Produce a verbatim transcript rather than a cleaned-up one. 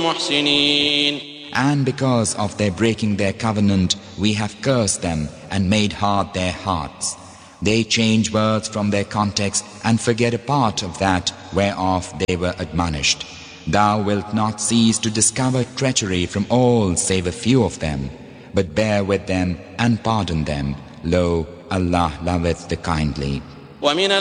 محسنين. And because of their breaking their covenant, we have cursed them and made hard their hearts. They change words from their context and forget a part of that whereof they were admonished. Thou wilt not cease to discover treachery from all save a few of them, but bear with them and pardon them. Lo, Allah loveth the kindly.